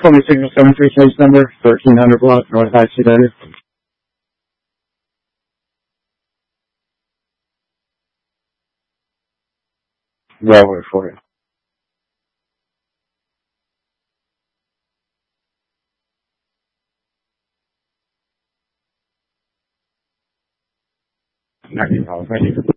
Columbia Signal 73 case number 1300 block North High Sedalia. Railway for you. Not your problem. Thank you.